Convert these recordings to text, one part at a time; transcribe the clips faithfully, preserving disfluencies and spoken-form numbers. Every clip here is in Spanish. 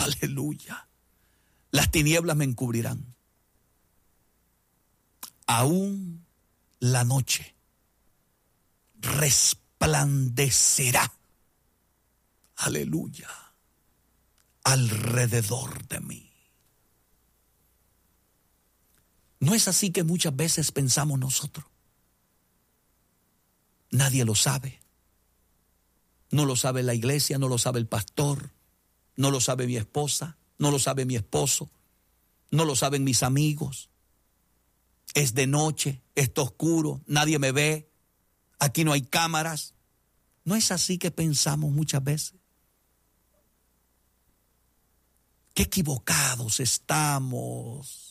Aleluya. Las tinieblas me encubrirán. Aún la noche resplandecerá. Aleluya. Alrededor de mí. ¿No es así que muchas veces pensamos nosotros? Nadie lo sabe. No lo sabe la iglesia, no lo sabe el pastor, no lo sabe mi esposa, no lo sabe mi esposo, no lo saben mis amigos. Es de noche, está oscuro, nadie me ve, aquí no hay cámaras. ¿No es así que pensamos muchas veces? Qué equivocados estamos.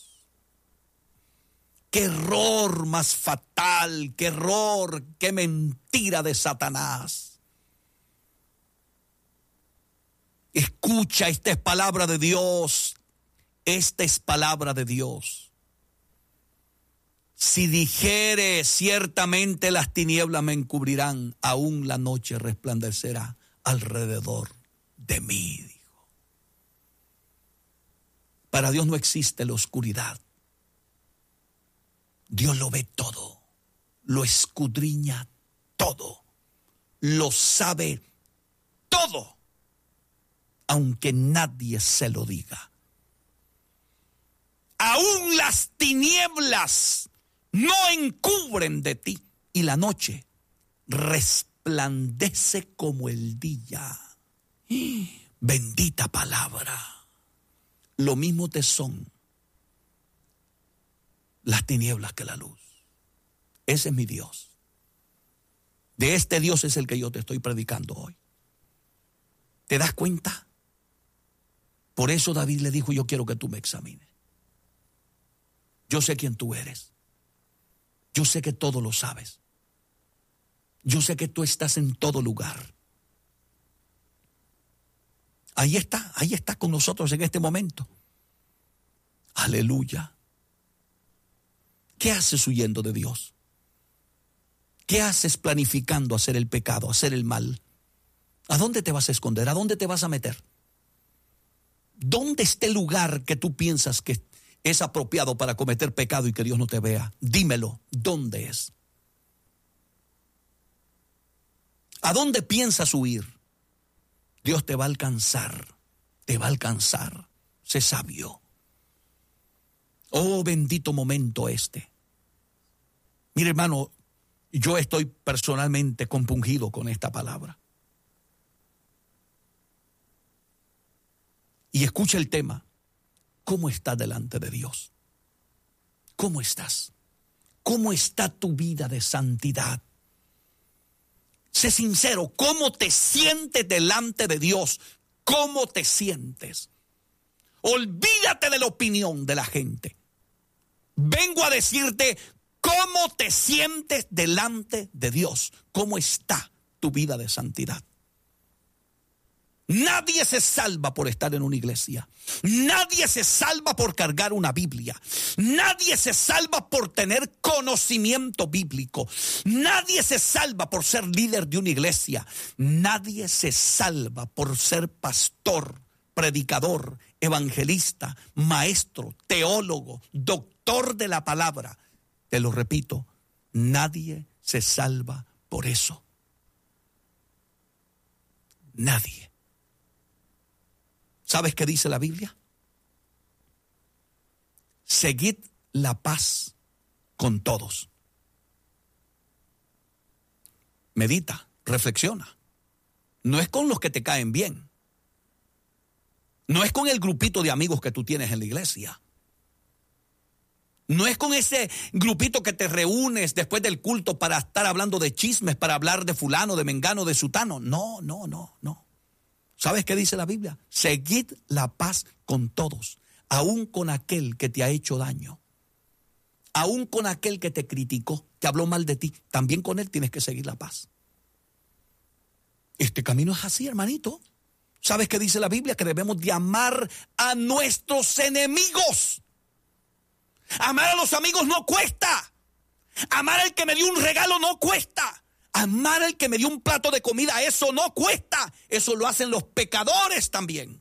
Qué error más fatal, qué error, qué mentira de Satanás. Escucha, esta es palabra de Dios. Esta es palabra de Dios. Si dijere, ciertamente las tinieblas me encubrirán, aún la noche resplandecerá alrededor de mí, dijo. Para Dios no existe la oscuridad. Dios lo ve todo, lo escudriña todo, lo sabe todo, aunque nadie se lo diga. Aún las tinieblas no encubren de ti, y la noche resplandece como el día. Bendita palabra. Lo mismo te son las tinieblas que la luz. Ese es mi Dios. De este Dios es el que yo te estoy predicando hoy. ¿Te das cuenta? Por eso David le dijo, yo quiero que tú me examines. Yo sé quién tú eres. Yo sé que todo lo sabes. Yo sé que tú estás en todo lugar. Ahí está, ahí está con nosotros en este momento. Aleluya. ¿Qué haces huyendo de Dios? ¿Qué haces planificando hacer el pecado, hacer el mal? ¿A dónde te vas a esconder? ¿A dónde te vas a meter? ¿Dónde está el lugar que tú piensas que es apropiado para cometer pecado y que Dios no te vea? Dímelo, ¿dónde es? ¿A dónde piensas huir? Dios te va a alcanzar, te va a alcanzar. Sé sabio. Oh, bendito momento este. Mire, hermano, yo estoy personalmente compungido con esta palabra. Y escucha el tema. ¿Cómo estás delante de Dios? ¿Cómo estás? ¿Cómo está tu vida de santidad? Sé sincero, ¿cómo te sientes delante de Dios? ¿Cómo te sientes? Olvídate de la opinión de la gente. Vengo a decirte cómo te sientes delante de Dios. ¿Cómo está tu vida de santidad? Nadie se salva por estar en una iglesia. Nadie se salva por cargar una Biblia. Nadie se salva por tener conocimiento bíblico. Nadie se salva por ser líder de una iglesia. Nadie se salva por ser pastor, predicador, evangelista, maestro, teólogo, doctor de la palabra. Te lo repito, nadie se salva por eso. Nadie. ¿Sabes qué dice la Biblia? Seguid la paz con todos. Medita, reflexiona. No es con los que te caen bien. No es con el grupito de amigos que tú tienes en la iglesia. No es con ese grupito que te reúnes después del culto para estar hablando de chismes, para hablar de fulano, de mengano, de sutano. No, no, no, no. ¿Sabes qué dice la Biblia? Seguid la paz con todos, aun con aquel que te ha hecho daño, aun con aquel que te criticó, que habló mal de ti, también con él tienes que seguir la paz. Este camino es así, hermanito. ¿Sabes qué dice la Biblia? Que debemos de amar a nuestros enemigos. Amar a los amigos no cuesta. Amar al que me dio un regalo no cuesta. Amar al que me dio un plato de comida, eso no cuesta. Eso lo hacen los pecadores también.